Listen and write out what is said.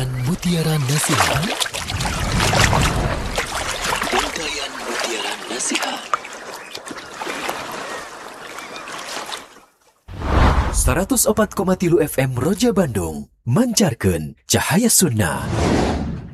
Mutiara Nasihat. Untayan Mutiara Nasihat. 104,3 FM Roja Bandung, mancarkeun cahaya sunnah.